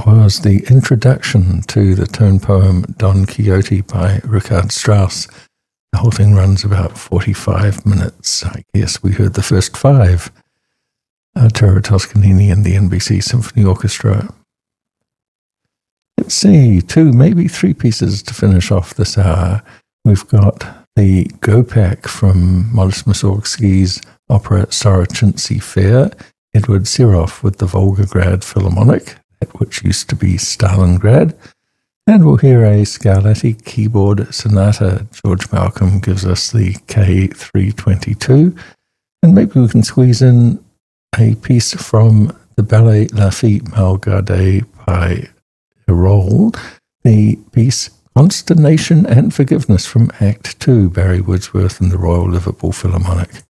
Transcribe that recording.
was the introduction to the tone poem Don Quixote by Richard Strauss. The whole thing runs about 45 minutes. I guess we heard the first 5. Arturo Toscanini and the NBC Symphony Orchestra. Let's see, 2, maybe 3 pieces to finish off this hour. We've got the Gopak from Modest Mussorgsky's opera Sorochinsky Fair, Edward Serov with the Volgograd Philharmonic, which used to be Stalingrad, and we'll hear a Scarlatti keyboard sonata. George Malcolm gives us the K322, and maybe we can squeeze in a piece from the Ballet La Fille Malgarde by Herold, the piece Consternation and Forgiveness from Act 2, Barry Wordsworth and the Royal Liverpool Philharmonic.